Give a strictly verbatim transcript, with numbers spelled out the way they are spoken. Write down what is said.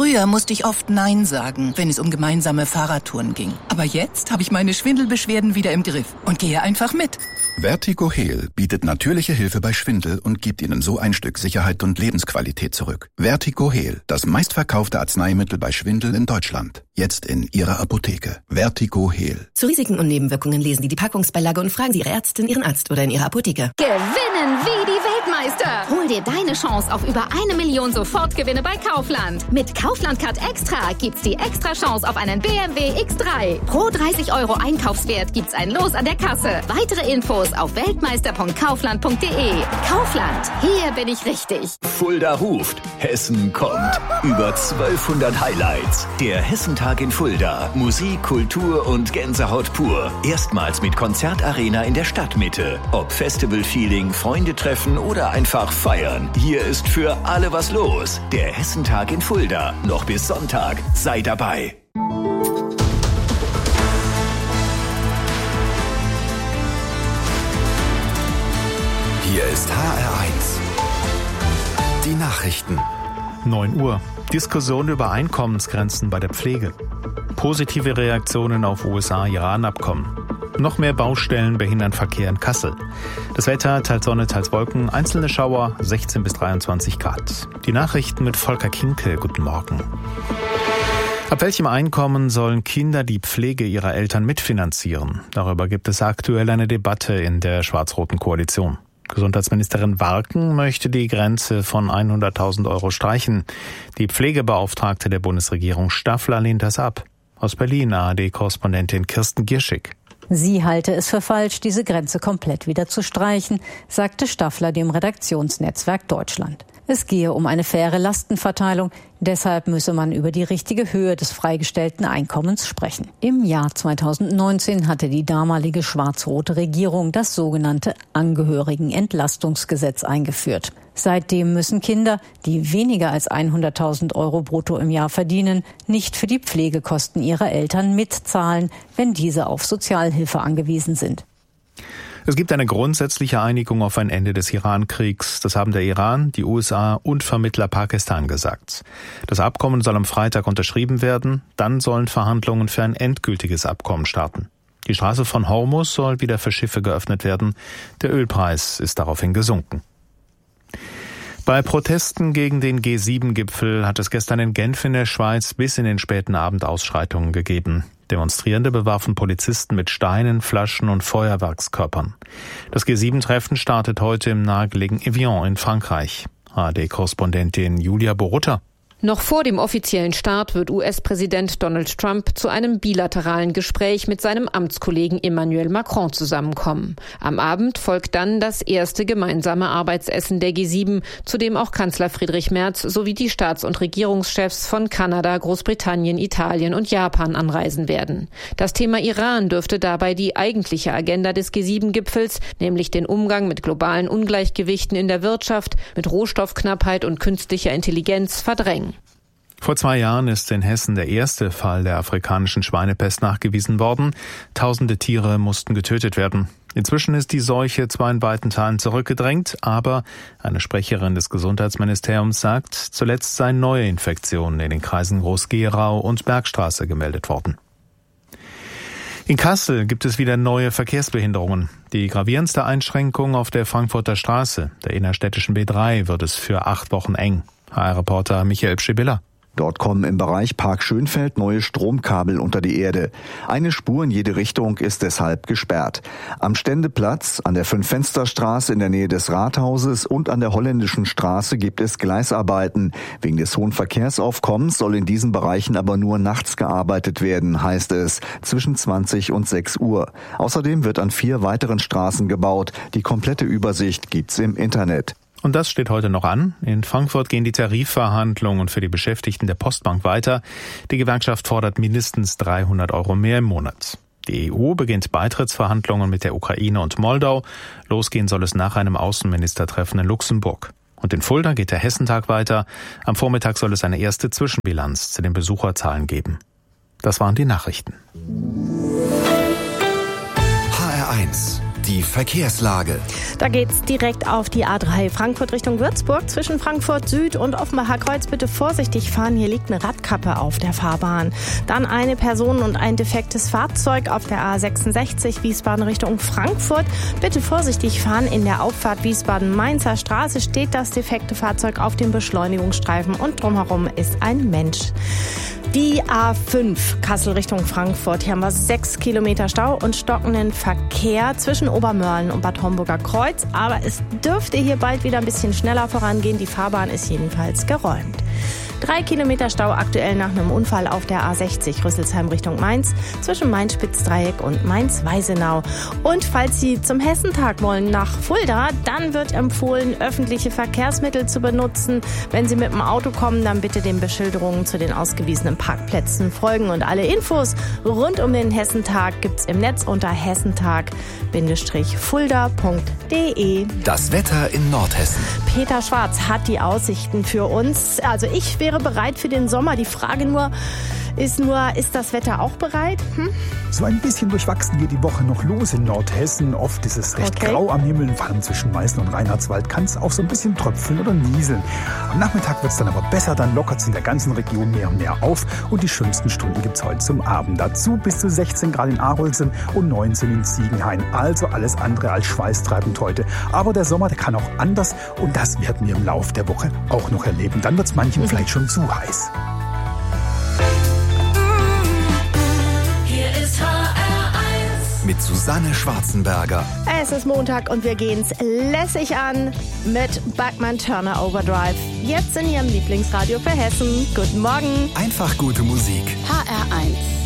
Früher musste ich oft Nein sagen, wenn es um gemeinsame Fahrradtouren ging. Aber jetzt habe ich meine Schwindelbeschwerden wieder im Griff und gehe einfach mit. Vertigo Heal bietet natürliche Hilfe bei Schwindel und gibt Ihnen so ein Stück Sicherheit und Lebensqualität zurück. Vertigo Heal, das meistverkaufte Arzneimittel bei Schwindel in Deutschland. Jetzt in Ihrer Apotheke. Vertigo Heal. Zu Risiken und Nebenwirkungen lesen Sie die Packungsbeilage und fragen Sie Ihre Ärztin, Ihren Arzt oder in Ihrer Apotheke. Gewinnen wie die Weltmeister! Hol dir deine Chance auf über eine Million Sofortgewinne bei Kaufland. Mit Kaufland Card Extra gibt's die extra Chance auf einen B M W X drei. Pro dreißig Euro Einkaufswert gibt's ein Los an der Kasse. Weitere Infos auf weltmeister punkt kaufland punkt de. Kaufland, hier bin ich richtig. Fulda ruft, Hessen kommt. Über zwölfhundert Highlights. Der Hessentag in Fulda. Musik, Kultur und Gänsehaut pur. Erstmals mit Konzertarena in der Stadtmitte. Ob Festival-Feeling, Freunde treffen oder einfach feiern. Hier ist für alle was los. Der Hessentag in Fulda. Noch bis Sonntag. Sei dabei. Hier ist H R eins. Die Nachrichten. neun Uhr. Diskussion über Einkommensgrenzen bei der Pflege. Positive Reaktionen auf U S A-Iran-Abkommen. Noch mehr Baustellen behindern Verkehr in Kassel. Das Wetter, teils Sonne, teils Wolken, einzelne Schauer, sechzehn bis dreiundzwanzig Grad. Die Nachrichten mit Volker Kinke. Guten Morgen. Ab welchem Einkommen sollen Kinder die Pflege ihrer Eltern mitfinanzieren? Darüber gibt es aktuell eine Debatte in der schwarz-roten Koalition. Gesundheitsministerin Warken möchte die Grenze von hunderttausend Euro streichen. Die Pflegebeauftragte der Bundesregierung Staffler lehnt das ab. Aus Berlin A R D-Korrespondentin Kirsten Gierschig. Sie halte es für falsch, diese Grenze komplett wieder zu streichen, sagte Staffler dem Redaktionsnetzwerk Deutschland. Es gehe um eine faire Lastenverteilung, deshalb müsse man über die richtige Höhe des freigestellten Einkommens sprechen. Im Jahr zweitausendneunzehn hatte die damalige schwarz-rote Regierung das sogenannte Angehörigenentlastungsgesetz eingeführt. Seitdem müssen Kinder, die weniger als hunderttausend Euro brutto im Jahr verdienen, nicht für die Pflegekosten ihrer Eltern mitzahlen, wenn diese auf Sozialhilfe angewiesen sind. Es gibt eine grundsätzliche Einigung auf ein Ende des Iran-Kriegs. Das haben der Iran, die U S A und Vermittler Pakistan gesagt. Das Abkommen soll am Freitag unterschrieben werden. Dann sollen Verhandlungen für ein endgültiges Abkommen starten. Die Straße von Hormuz soll wieder für Schiffe geöffnet werden. Der Ölpreis ist daraufhin gesunken. Bei Protesten gegen den G sieben Gipfel hat es gestern in Genf in der Schweiz bis in den späten Abend Ausschreitungen gegeben. Demonstrierende bewarfen Polizisten mit Steinen, Flaschen und Feuerwerkskörpern. Das G sieben Treffen startet heute im nahegelegenen Evian in Frankreich. A R D-Korrespondentin Julia Borutta. Noch vor dem offiziellen Start wird U S-Präsident Donald Trump zu einem bilateralen Gespräch mit seinem Amtskollegen Emmanuel Macron zusammenkommen. Am Abend folgt dann das erste gemeinsame Arbeitsessen der G sieben, zu dem auch Kanzler Friedrich Merz sowie die Staats- und Regierungschefs von Kanada, Großbritannien, Italien und Japan anreisen werden. Das Thema Iran dürfte dabei die eigentliche Agenda des G sieben Gipfels, nämlich den Umgang mit globalen Ungleichgewichten in der Wirtschaft, mit Rohstoffknappheit und künstlicher Intelligenz verdrängen. Vor zwei Jahren ist in Hessen der erste Fall der afrikanischen Schweinepest nachgewiesen worden. Tausende Tiere mussten getötet werden. Inzwischen ist die Seuche zwar in weiten Teilen zurückgedrängt, aber eine Sprecherin des Gesundheitsministeriums sagt, zuletzt seien neue Infektionen in den Kreisen Groß-Gerau und Bergstraße gemeldet worden. In Kassel gibt es wieder neue Verkehrsbehinderungen. Die gravierendste Einschränkung auf der Frankfurter Straße, der innerstädtischen B drei, wird es für acht Wochen eng. H R-Reporter Michael Pschibilla. Dort kommen im Bereich Park Schönfeld neue Stromkabel unter die Erde. Eine Spur in jede Richtung ist deshalb gesperrt. Am Ständeplatz, an der Fünf-Fenster-Straße in der Nähe des Rathauses und an der Holländischen Straße gibt es Gleisarbeiten. Wegen des hohen Verkehrsaufkommens soll in diesen Bereichen aber nur nachts gearbeitet werden, heißt es, zwischen zwanzig und sechs Uhr. Außerdem wird an vier weiteren Straßen gebaut. Die komplette Übersicht gibt's im Internet. Und das steht heute noch an. In Frankfurt gehen die Tarifverhandlungen für die Beschäftigten der Postbank weiter. Die Gewerkschaft fordert mindestens dreihundert Euro mehr im Monat. Die E U beginnt Beitrittsverhandlungen mit der Ukraine und Moldau. Losgehen soll es nach einem Außenministertreffen in Luxemburg. Und in Fulda geht der Hessentag weiter. Am Vormittag soll es eine erste Zwischenbilanz zu den Besucherzahlen geben. Das waren die Nachrichten. H R eins. Die Verkehrslage. Da geht's direkt auf die A drei Frankfurt Richtung Würzburg. Zwischen Frankfurt Süd und Offenbacher Kreuz bitte vorsichtig fahren. Hier liegt eine Radkappe auf der Fahrbahn. Dann eine Person und ein defektes Fahrzeug auf der A sechsundsechzig Wiesbaden Richtung Frankfurt. Bitte vorsichtig fahren. In der Auffahrt Wiesbaden-Mainzer Straße steht das defekte Fahrzeug auf dem Beschleunigungsstreifen und drumherum ist ein Mensch. Die A fünf Kassel Richtung Frankfurt. Hier haben wir sechs Kilometer Stau und stockenden Verkehr zwischen Obermörlen und Bad Homburger Kreuz. Aber es dürfte hier bald wieder ein bisschen schneller vorangehen. Die Fahrbahn ist jedenfalls geräumt. Drei Kilometer Stau aktuell nach einem Unfall auf der A sechzig Rüsselsheim Richtung Mainz zwischen Mainz-Spitzdreieck und Mainz-Weisenau. Und falls Sie zum Hessentag wollen nach Fulda, dann wird empfohlen, öffentliche Verkehrsmittel zu benutzen. Wenn Sie mit dem Auto kommen, dann bitte den Beschilderungen zu den ausgewiesenen Parkplätzen folgen. Und alle Infos rund um den Hessentag gibt's im Netz unter hessentag Fulda punkt de. Das Wetter in Nordhessen. Peter Schwarz hat die Aussichten für uns. Also ich wäre bereit für den Sommer. Die Frage nur ist nur, ist das Wetter auch bereit? Hm? So ein bisschen durchwachsen geht die Woche noch los in Nordhessen. Oft ist es recht Okay. grau am Himmel. Vor allem zwischen Meißen und Reinhardswald kann es auch so ein bisschen tröpfeln oder nieseln. Am Nachmittag wird es dann aber besser. Dann lockert es in der ganzen Region mehr und mehr auf. Und die schönsten Stunden gibt es heute zum Abend. Dazu bis zu sechzehn Grad in Arolsen und neunzehn in Ziegenhain. Also alles andere als schweißtreibend heute. Aber der Sommer, der kann auch anders. Und das werden wir im Lauf der Woche auch noch erleben. Dann wird es manchem mhm. vielleicht schon zu heiß. Mit Susanne Schwarzenberger. Es ist Montag und wir gehen's lässig an mit Bachmann Turner Overdrive. Jetzt in Ihrem Lieblingsradio für Hessen. Guten Morgen. Einfach gute Musik. H R eins.